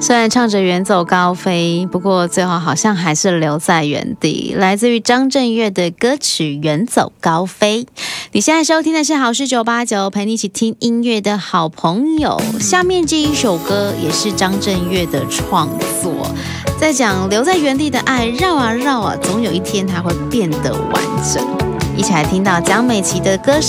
虽然唱着远走高飞，不过最后好像还是留在原地。来自于张震岳的歌曲《远走高飞》。你现在收听的是好事989，陪你一起听音乐的好朋友。下面这一首歌也是张震岳的创作，在讲留在原地的爱，绕啊绕啊，总有一天它会变得完整。一起来听到江美琪的歌声。